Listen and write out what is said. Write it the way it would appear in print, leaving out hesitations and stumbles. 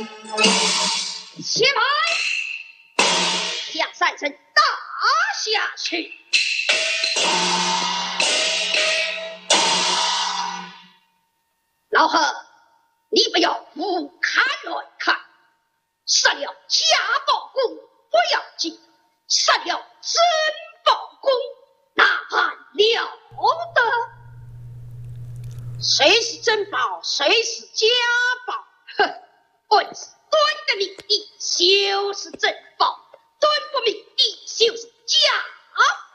且慢，将三声打下去。老贺，你不要胡看乱看，杀了假报公不要紧，杀了真报公那还了得？谁是真报，谁是假报？哼，本是端的命的，就是真报；端不命的，就是假